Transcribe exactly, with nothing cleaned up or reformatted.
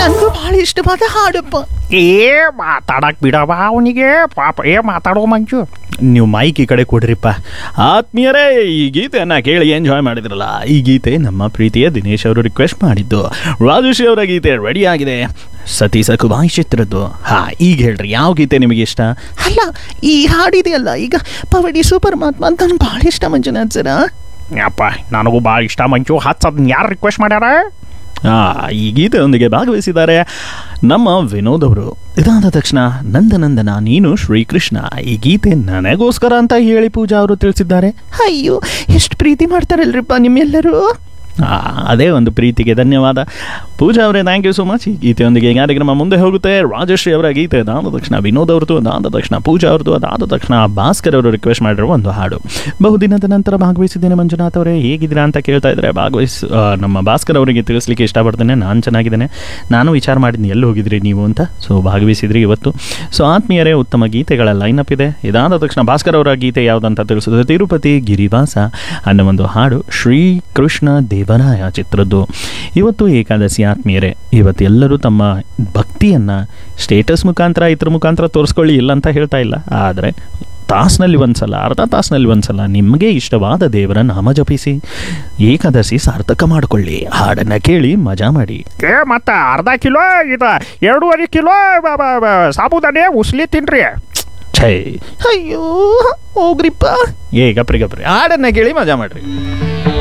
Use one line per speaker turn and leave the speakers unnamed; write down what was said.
ನನಗೂ ಭಾಳ ಇಷ್ಟವಾದ ಹಾಡಪ್ಪ.
ಏ ಮಾತಾಡಕ್ ಬಿಡವ ಅವನಿಗೆ ಪಾಪ. ಏ ಮಾತಾಡೋ ಮಂಜು.
ನೀವು ಮೈಕ್ ಈ ಕಡೆ ಕೊಡ್ರಿಪ್ಪ. ಆತ್ಮೀಯರೇ, ಈ ಗೀತೆಯನ್ನು ಕೇಳಿ ಎಂಜಾಯ್ ಮಾಡಿದ್ರಲ್ಲ. ಈ ಗೀತೆ ನಮ್ಮ ಪ್ರೀತಿಯ ದಿನೇಶ್ ಅವರು ರಿಕ್ವೆಸ್ಟ್ ಮಾಡಿದ್ದು. ರಾಜೇಶ್ ಅವರ ಗೀತೆ ರೆಡಿ ಆಗಿದೆ, ಸತಿ ಸಕುಬಾಯಿ ಚಿತ್ರದ್ದು. ಹಾ, ಈಗ ಹೇಳ್ರಿ ಯಾವ ಗೀತೆ ನಿಮಗೆ ಇಷ್ಟ?
ಅಲ್ಲ, ಈ ಹಾಡಿದೆಯಲ್ಲ ಈಗ ಪವಡಿ ಸೂಪರ್ ಮಾತ್ಮ ಅಂತ ನನಗೆ ಭಾಳ ಇಷ್ಟ ಮಂಜುನಾಥ್ ಸರ.
ಅಪ್ಪ ನನಗೂ ಭಾಳ ಇಷ್ಟ ಮಂಜು. ಹತ್ತು ಅದನ್ನ ಯಾರು ರಿಕ್ವೆಸ್ಟ್ ಮಾಡ್ಯಾರ?
ಹಾಂ, ಈ ಗೀತೆಯೊಂದಿಗೆ ಭಾಗವಹಿಸಿದ್ದಾರೆ ನಮ್ಮ ವಿನೋದ್ ಅವರು. ಇದಾದ ತಕ್ಷಣ ನಂದನಂದನ ನೀನು ಶ್ರೀಕೃಷ್ಣ, ಈ ಗೀತೆ ನನಗೋಸ್ಕರ ಅಂತ ಹೇಳಿ ಪೂಜಾ ಅವರು ತಿಳಿಸಿದ್ದಾರೆ.
ಅಯ್ಯೋ, ಎಷ್ಟು ಪ್ರೀತಿ ಮಾಡ್ತಾರಲ್ರಿಪ್ಪ ನಿಮ್ಮೆಲ್ಲರೂ.
ಅದೇ ಒಂದು ಪ್ರೀತಿಗೆ ಧನ್ಯವಾದ ಪೂಜಾ ಅವರೇ, ಥ್ಯಾಂಕ್ ಯು ಸೋ ಮಚ್. ಈ ಗೀತೆಯೊಂದಿಗೆ ಕಾರ್ಯಕ್ರಮ ಮುಂದೆ ಹೋಗುತ್ತೆ. ರಾಜಶ್ರೀ ಅವರ ಗೀತೆ ಅದಾದ ತಕ್ಷಣ ವಿನೋದ್ ಅವ್ರದ್ದು, ಅದಾದ ತಕ್ಷಣ ಪೂಜಾ ಅವ್ರದ್ದು, ಅದಾದ ತಕ್ಷಣ ಭಾಸ್ಕರ್ ಅವರು ರಿಕ್ವೆಸ್ಟ್ ಮಾಡಿರುವ ಒಂದು ಹಾಡು. ಬಹುದಿನದ ನಂತರ ಭಾಗವಹಿಸಿದ್ದೇನೆ ಮಂಜುನಾಥ್ ಅವರೇ, ಹೇಗಿದ್ದೀರಾ ಅಂತ ಕೇಳ್ತಾ ಇದ್ದಾರೆ. ಭಾಗವಹಿಸ್ ನಮ್ಮ ಭಾಸ್ಕರ್ ಅವರಿಗೆ ತಿಳಿಸ್ಲಿಕ್ಕೆ ಇಷ್ಟಪಡ್ತೇನೆ, ನಾನು ಚೆನ್ನಾಗಿದ್ದೇನೆ. ನಾನು ವಿಚಾರ ಮಾಡಿದ್ದೀನಿ ಎಲ್ಲಿ ಹೋಗಿದ್ರಿ ನೀವು ಅಂತ. ಸೊ ಭಾಗವಹಿಸಿದ್ರಿ ಇವತ್ತು. ಸೊ ಆತ್ಮೀಯರೇ, ಉತ್ತಮ ಗೀತೆಗಳ ಲೈನಪ್ ಇದೆ. ಇದಾದ ತಕ್ಷಣ ಭಾಸ್ಕರ್ ಅವರ ಗೀತೆ ಯಾವುದಂತ ತಿಳಿಸಿದ್ರೆ ತಿರುಪತಿ ಗಿರಿವಾಸ ಅನ್ನೋ ಒಂದು ಹಾಡು, ಶ್ರೀಕೃಷ್ಣ ದೇವರಾಯ ಚಿತ್ರದ್ದು. ಇವತ್ತು ಏಕಾದಶಿ ಆತ್ಮೀಯರೇ. ಇವತ್ತು ಎಲ್ಲರೂ ತಮ್ಮ ಭಕ್ತಿಯನ್ನು ಸ್ಟೇಟಸ್ ಮುಖಾಂತರ ಇತರ ಮುಖಾಂತರ ತೋರಿಸ್ಕೊಳ್ಳಿ, ಇಲ್ಲ ಅಂತ ಹೇಳ್ತಾ ಇಲ್ಲ. ಆದರೆ ತಾಸಿನಲ್ಲಿ ಒಂದ್ಸಲ, ಅರ್ಧ ತಾಸಿನಲ್ಲಿ ಒಂದ್ಸಲ ನಿಮಗೆ ಇಷ್ಟವಾದ ದೇವರ ನಾಮ ಜಪಿಸಿ ಏಕಾದಶಿ ಸಾರ್ಥಕ ಮಾಡಿಕೊಳ್ಳಿ. ಹಾಡನ್ನು ಕೇಳಿ ಮಜಾ ಮಾಡಿ.
ಏ ಮತ್ತೆ ಅರ್ಧ ಕಿಲೋ ಇದು ಎರಡೂವರೆ ಕಿಲೋ ಸಾಬುದಾನೆ ಉಸ್ಲಿ ತಿನ್ರಿ.
ಛೈ,
ಅಯ್ಯೋ ಹೋಗ್ರಿಪ್ಪ.
ಏ ಗಪ್ರಿ ಗಪ್ರಿ, ಹಾಡನ್ನು ಕೇಳಿ ಮಜಾ ಮಾಡ್ರಿ.